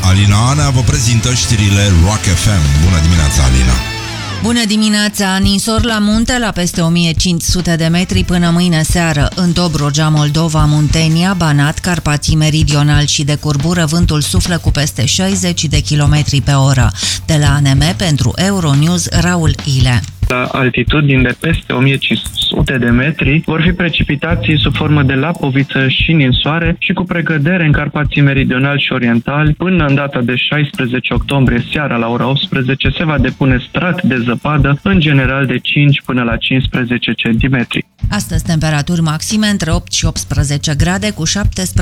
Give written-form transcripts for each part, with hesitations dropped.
Alina Ana vă prezintă știrile Rock FM. Bună dimineața, Alina! Bună dimineața! Ninsor la munte la peste 1500 de metri până mâine seară. În Dobrogea, Moldova, Muntenia, Banat, Carpații Meridional și de curbură vântul suflă cu peste 60 de km pe oră. De la ANM pentru Euronews, Raul Ile. La altitudini de peste 1500 de metri vor fi precipitații sub formă de lapoviță și ninsoare și cu precădere în Carpații Meridional și Oriental. Până în data de 16 octombrie, seara la ora 18, se va depune strat de zăpadă, în general de 5 până la 15 cm. Astăzi temperaturi maxime între 8 și 18 grade, cu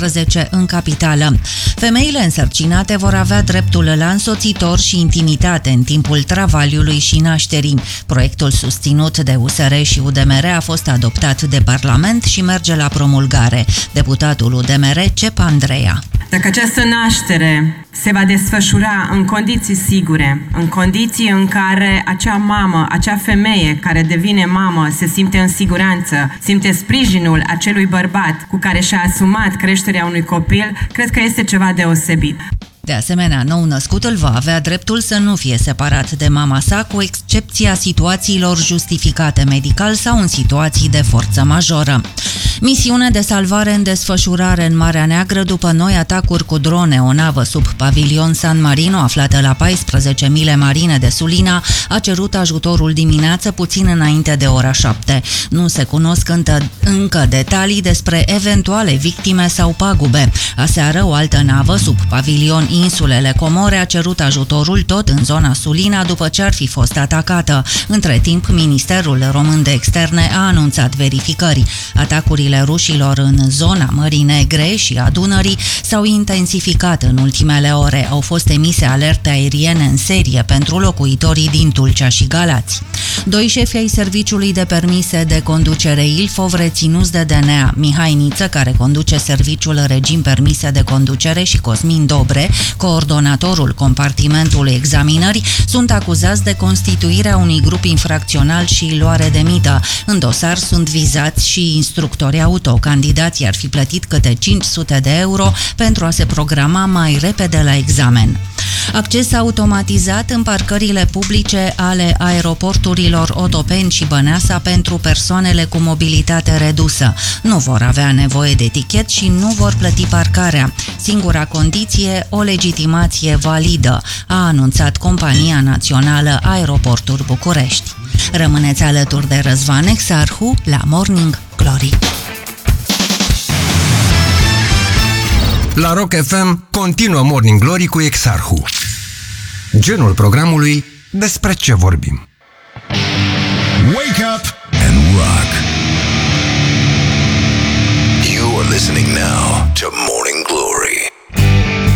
17 în capitală. Femeile însărcinate vor avea dreptul la însoțitor și intimitate în timpul travaliului și nașterii. Proiectul susținut de USR și UDMR a fost adoptat de Parlament și merge la promulgare. Deputatul UDMR, Cep Andreea. Dacă această naștere se va desfășura în condiții sigure, în condiții în care acea mamă, acea femeie care devine mamă se simte în siguranță, simte sprijinul acelui bărbat cu care și-a asumat creșterea unui copil, cred că este ceva deosebit. De asemenea, nou-născutul va avea dreptul să nu fie separat de mama sa, cu excepția situațiilor justificate medical sau în situații de forță majoră. Misiune de salvare în desfășurare în Marea Neagră după noi atacuri cu drone. O navă sub pavilion San Marino, aflată la 14 mile marine de Sulina, a cerut ajutorul dimineață, puțin înainte de ora 7. Nu se cunosc încă detalii despre eventuale victime sau pagube. Aseară, o altă navă sub pavilion Insulele Comore a cerut ajutorul tot în zona Sulina după ce ar fi fost atacată. Între timp, Ministerul Român de Externe a anunțat verificări. Atacurile rușilor în zona Mării Negre și a Dunării s-au intensificat în ultimele ore. Au fost emise alerte aeriene în serie pentru locuitorii din Tulcea și Galați. Doi șefi ai Serviciului de Permise de Conducere Ilfov reținuți de DNA, Mihai Niță, care conduce serviciul regim permise de conducere, și Cosmin Dobre, coordonatorul compartimentului examinării, sunt acuzați de constituirea unui grup infracțional și luare de mită. În dosar sunt vizați și instructori auto. Candidații ar fi plătit câte 500 de euro pentru a se programa mai repede la examen. Acces automatizat în parcările publice ale aeroporturilor Otopeni și Băneasa pentru persoanele cu mobilitate redusă. Nu vor avea nevoie de tichet și nu vor plăti parcarea. Singura condiție, o legitimație validă, a anunțat Compania Națională Aeroporturi București. Rămâneți alături de Răzvan Exarhu la Morning Glory. La Rock FM continuă Morning Glory cu Exarhu. Genul programului despre ce vorbim. Wake up and rock. You are listening now to Morning Glory.